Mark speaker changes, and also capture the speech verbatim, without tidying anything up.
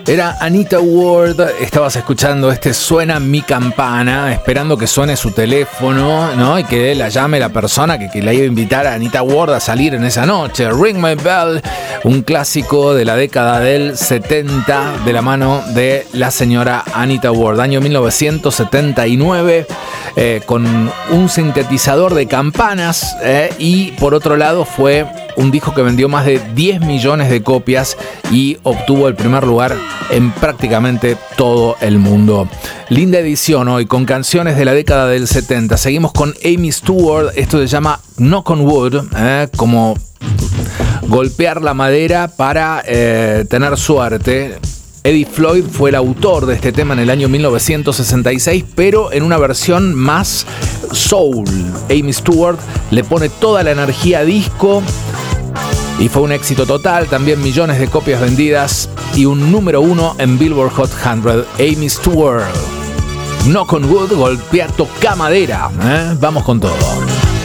Speaker 1: Era Anita Ward, estabas escuchando este Suena mi campana, esperando que suene su teléfono, ¿no? Y que la llame la persona que, que la iba a invitar a Anita Ward a salir en esa noche. Ring My Bell, un clásico de la década del setenta de la mano de la señora Anita Ward. Año mil novecientos setenta y nueve, eh, con un sintetizador de campanas, eh, y por otro lado fue un disco que vendió más de diez millones de copias y obtuvo el primer lugar en prácticamente todo el mundo. Linda edición hoy con canciones de la década del setenta. Seguimos con Amy Stewart. Esto se llama Knock on Wood, eh, como golpear la madera para eh, tener suerte. Eddie Floyd fue el autor de este tema en el año mil novecientos sesenta y seis, pero en una versión más soul. Amy Stewart le pone toda la energía disco y fue un éxito total, también millones de copias vendidas y un número uno en Billboard Hot cien. Amy Stewart, Knock on Wood, golpea, toca madera, ¿eh? Vamos con todo.